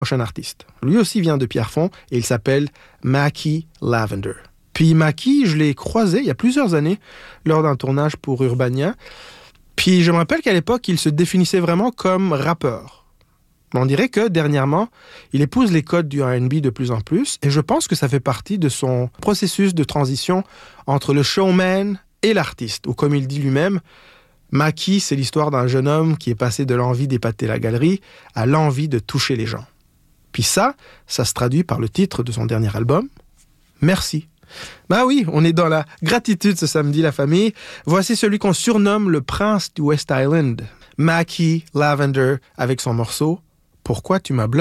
prochain artiste. Lui aussi vient de Pierrefonds et il s'appelle Mackie Lavender. Puis Mackie, je l'ai croisé il y a plusieurs années lors d'un tournage pour Urbania. Puis je me rappelle qu'à l'époque, il se définissait vraiment comme rappeur. On dirait que dernièrement, il épouse les codes du R&B de plus en plus et je pense que ça fait partie de son processus de transition entre le showman et l'artiste, ou comme il dit lui-même, Mackie, c'est l'histoire d'un jeune homme qui est passé de l'envie d'épater la galerie à l'envie de toucher les gens. Puis ça se traduit par le titre de son dernier album, Merci. Ben oui, on est dans la gratitude ce samedi, la famille. Voici celui qu'on surnomme le prince du West Island, Mackie Lavender, avec son morceau « Pourquoi tu m'as bloqué ?»